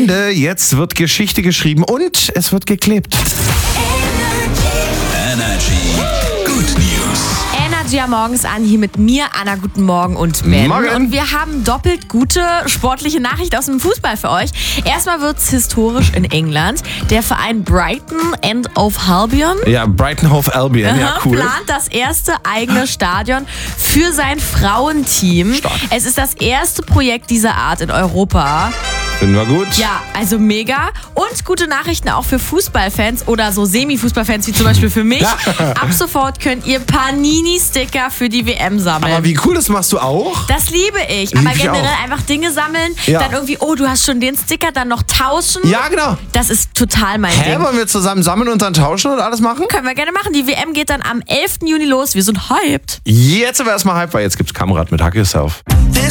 Ende. Jetzt wird Geschichte geschrieben und es wird geklebt. Energy. Good News. Energy am Morgens an, hier mit mir, Anna, guten Morgen und Ben. Morgen. Und wir haben doppelt gute sportliche Nachricht aus dem Fußball für euch. Erstmal wird's historisch in England. Der Verein Brighton and Hove Albion Ja, Brighton Hove Albion, ja cool. plant das erste eigene Stadion für sein Frauenteam. Stark. Es ist das erste Projekt dieser Art in Europa. Finden wir gut. Ja, also mega. Und gute Nachrichten auch für Fußballfans oder so Semi-Fußballfans wie zum Beispiel für mich. Ab sofort könnt ihr Panini-Sticker für die WM sammeln. Aber wie cool, das machst du auch? Das liebe ich. Lieb Aber ich generell auch. einfach Dinge sammeln, Ja. dann irgendwie, oh, du hast schon den Sticker, dann noch tauschen. Ja, genau. Das ist total mein Hä, Ding. wollen wir zusammen sammeln und dann tauschen und alles machen? Können wir gerne machen. Die WM geht dann am 11. Juni los. Wir sind hyped. Jetzt sind wir erstmal hype, weil jetzt gibt's Kamerad mit Hack Yourself.